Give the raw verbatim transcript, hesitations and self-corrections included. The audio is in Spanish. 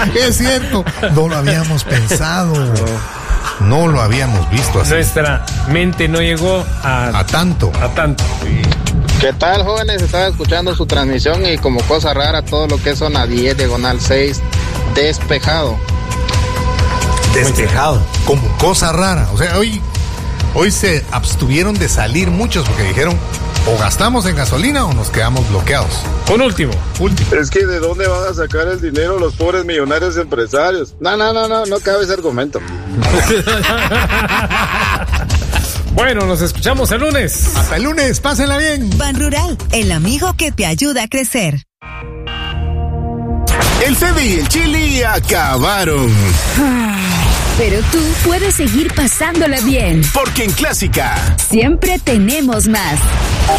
Es cierto, no lo habíamos pensado. No lo habíamos visto así. Nuestra mente no llegó a, a tanto. A tanto. Sí. ¿Qué tal, jóvenes? Estaba escuchando su transmisión y como cosa rara todo lo que es zona diez, diagonal seis, despejado. Despejado. Como cosa rara. O sea, hoy, hoy se abstuvieron de salir muchos porque dijeron o gastamos en gasolina o nos quedamos bloqueados. Un último. Último. Es que ¿de dónde van a sacar el dinero los pobres millonarios empresarios? No, no, no, no, no cabe ese argumento. Bueno, nos escuchamos el lunes. Hasta el lunes, pásenla bien. Ban Rural, el amigo que te ayuda a crecer. El Fede y el Chili acabaron. Pero tú puedes seguir pasándola bien. Porque en Clásica siempre tenemos más.